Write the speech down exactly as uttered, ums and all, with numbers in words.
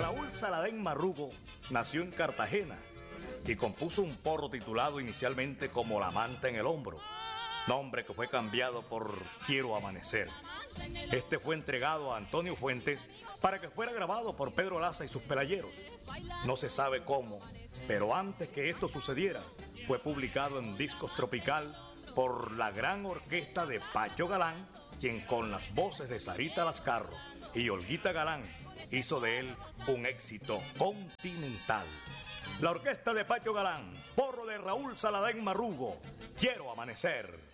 Raúl Saladén Marrugo nació en Cartagena y compuso un porro titulado inicialmente como La manta en el hombro, nombre que fue cambiado por Quiero amanecer. Este fue entregado a Antonio Fuentes para que fuera grabado por Pedro Laza y sus pelayeros. No se sabe cómo, pero antes que esto sucediera, fue publicado en Discos Tropical por la gran orquesta de Pacho Galán, quien con las voces de Sarita Lascarro y Olguita Galán hizo de él un éxito continental. La orquesta de Pacho Galán, porro de Raúl Saladén Marrugo, Quiero amanecer.